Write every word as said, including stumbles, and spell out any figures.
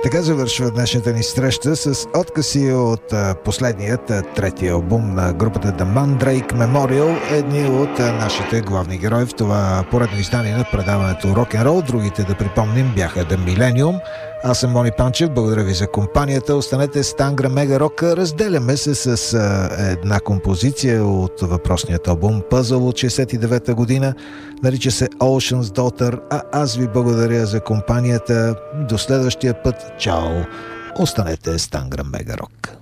Така завършва днешната ни среща с откъси от последният, третия албум на групата The Mandrake Memorial, едни от нашите главни герои в това поредно издание на предаването Rock'n'Roll. Другите, да припомним, бяха The Millennium. Аз съм Мони Панчев, благодаря ви за компанията. Останете с Тангра Мега Рок. Разделяме се с една композиция от въпросният албум Puzzle от шейсет и девета година. Нарича се Ocean's Daughter, а аз ви благодаря за компанията. До следващия път. Чао! Останете с Тангра Мега Рок.